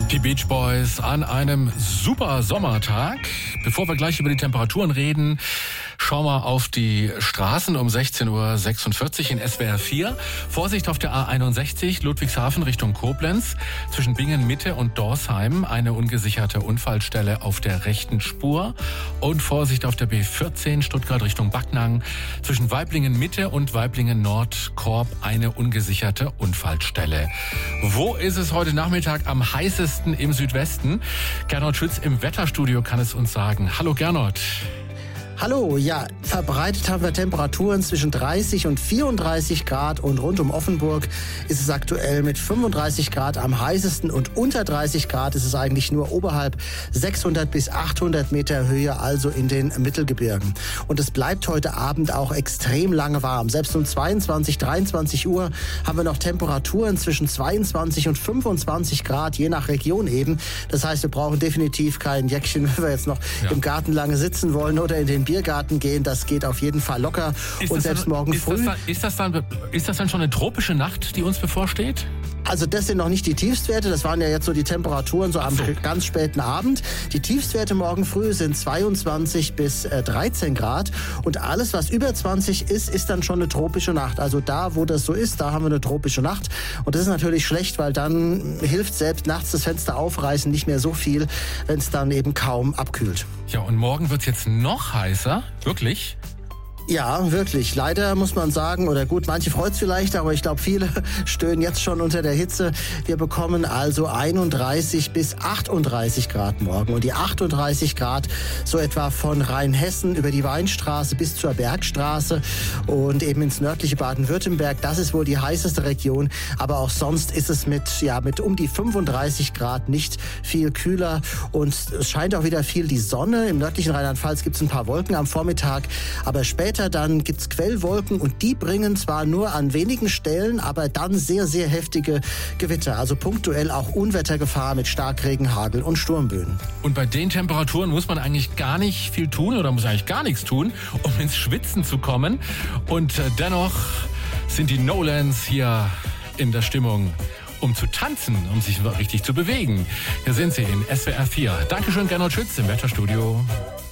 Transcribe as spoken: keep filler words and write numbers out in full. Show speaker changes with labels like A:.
A: Die Beach Boys an einem super Sommertag. Bevor wir gleich über die Temperaturen reden, schauen wir auf die Straßen um sechzehn Uhr sechsundvierzig in S W R vier. Vorsicht auf der A einundsechzig Ludwigshafen Richtung Koblenz. Zwischen Bingen Mitte und Dorsheim eine ungesicherte Unfallstelle auf der rechten Spur. Und Vorsicht auf der B vierzehn Stuttgart Richtung Backnang. Zwischen Waiblingen Mitte und Waiblingen Nord Korb eine ungesicherte Unfallstelle. Wo ist es heute Nachmittag am heißesten im Südwesten? Gernot Schütz im Wetterstudio kann es uns sagen. Hallo Gernot.
B: Hallo, ja, verbreitet haben wir Temperaturen zwischen dreißig und vierunddreißig Grad und rund um Offenburg ist es aktuell mit fünfunddreißig Grad am heißesten und unter dreißig Grad ist es eigentlich nur oberhalb sechshundert bis achthundert Meter Höhe, also in den Mittelgebirgen. Und es bleibt heute Abend auch extrem lange warm. Selbst um zweiundzwanzig, dreiundzwanzig Uhr haben wir noch Temperaturen zwischen zweiundzwanzig und fünfundzwanzig Grad, je nach Region eben. Das heißt, wir brauchen definitiv kein Jäckchen, wenn wir jetzt noch ja. im Garten lange sitzen wollen oder in den Biergarten gehen, das geht auf jeden Fall locker.
A: Ist
B: und selbst
A: dann,
B: morgen
A: ist
B: früh.
A: Das dann, ist, das dann, ist das dann schon eine tropische Nacht, die uns bevorsteht?
B: Also das sind noch nicht die Tiefstwerte, das waren ja jetzt so die Temperaturen so am so. ganz späten Abend. Die Tiefstwerte morgen früh sind zweiundzwanzig bis dreizehn Grad und alles, was über zwanzig ist, ist dann schon eine tropische Nacht. Also da, wo das so ist, da haben wir eine tropische Nacht und das ist natürlich schlecht, weil dann hilft selbst nachts das Fenster aufreißen nicht mehr so viel, wenn es dann eben kaum abkühlt.
A: Ja, und morgen wird es jetzt noch heißer, wirklich?
B: Ja, wirklich. Leider muss man sagen, oder gut, manche freut es vielleicht, aber ich glaube, viele stöhnen jetzt schon unter der Hitze. Wir bekommen also einunddreißig bis achtunddreißig Grad morgen. Und die achtunddreißig Grad so etwa von Rheinhessen über die Weinstraße bis zur Bergstraße und eben ins nördliche Baden-Württemberg. Das ist wohl die heißeste Region. Aber auch sonst ist es mit, ja, mit um die fünfunddreißig Grad nicht viel kühler. Und es scheint auch wieder viel die Sonne. Im nördlichen Rheinland-Pfalz gibt es ein paar Wolken am Vormittag, aber später dann gibt's Quellwolken und die bringen zwar nur an wenigen Stellen, aber dann sehr, sehr heftige Gewitter. Also punktuell auch Unwettergefahr mit Starkregen, Hagel und Sturmböen.
A: Und bei den Temperaturen muss man eigentlich gar nicht viel tun oder muss eigentlich gar nichts tun, um ins Schwitzen zu kommen. Und dennoch sind die Nolans hier in der Stimmung, um zu tanzen, um sich richtig zu bewegen. Hier sind sie in S W R vier. Dankeschön, Gernot Schütz im Wetterstudio.